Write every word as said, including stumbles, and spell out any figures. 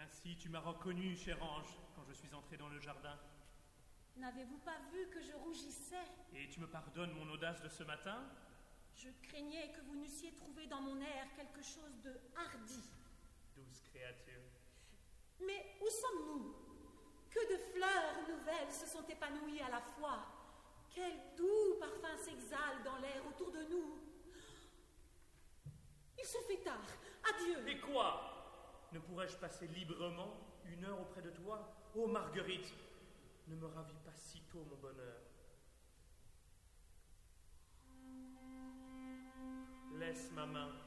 Ainsi tu m'as reconnu, cher ange, quand je suis entré dans le jardin. N'avez-vous pas vu que je rougissais? Et tu me pardonnes mon audace de ce matin? Je craignais que vous n'eussiez trouvé dans mon air quelque chose de hardi. Douce créature. Mais où sommes-nous? Que de fleurs nouvelles se sont épanouies à la fois. Quel doux parfum s'exhale dans l'air autour de nous. Il se fait tard. Adieu. Et quoi? Ne pourrais-je passer librement une heure auprès de toi? Ô Marguerite, ne me ravis pas sitôt mon bonheur. Laisse ma main